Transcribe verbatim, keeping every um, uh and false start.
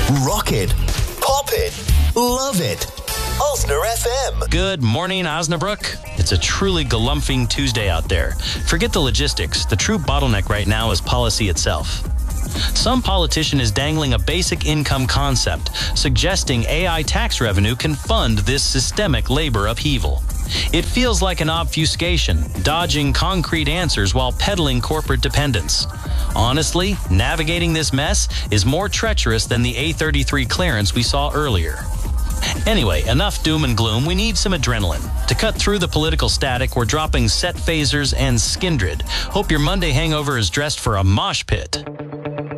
Rock it. Pop it. Love it. Osner F M. Good morning, Osnabrück. It's a truly galumphing Tuesday out there. Forget the logistics. The true bottleneck right now is policy itself. Some politician is dangling a basic income concept, suggesting A I tax revenue can fund this systemic labor upheaval. It feels like an obfuscation, dodging concrete answers while peddling corporate dependence. Honestly, navigating this mess is more treacherous than the A thirty-three clearance we saw earlier. Anyway, enough doom and gloom. We need some adrenaline. To cut through the political static, we're dropping Set Phasers and Skindred. Hope your Monday hangover is dressed for a mosh pit.